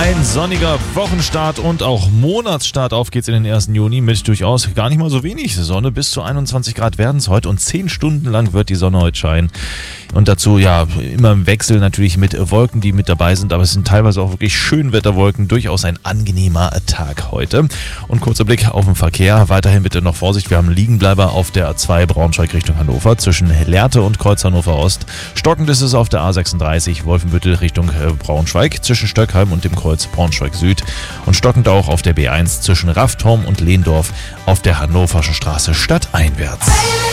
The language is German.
Ein sonniger Wochenstart und auch Monatsstart. Auf geht's in den 1. Juni mit durchaus gar nicht mal so wenig Sonne. Bis zu 21 Grad werden es heute und 10 Stunden lang wird die Sonne heute scheinen. Und dazu ja immer im Wechsel natürlich mit Wolken, die mit dabei sind. Aber es sind teilweise auch wirklich Schönwetterwolken. Durchaus ein angenehmer Tag heute. Und kurzer Blick auf den Verkehr. Weiterhin bitte noch Vorsicht. Wir haben Liegenbleiber auf der A2 Braunschweig Richtung Hannover zwischen Lehrte und Kreuz Hannover Ost. Stockend ist es auf der A36 Wolfenbüttel Richtung Braunschweig zwischen Stöckheim und dem Kreuz Braunschweig Süd. Und stockend auch auf der B1 zwischen Raftorm und Lehndorf auf der Hannoverschen Straße stadteinwärts.